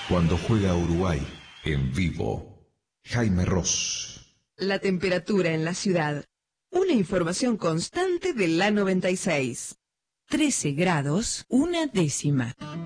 Cuando juega Uruguay en vivo, Jaime Ross. La temperatura en la ciudad. Una información constante de la 96. 13 grados, una décima.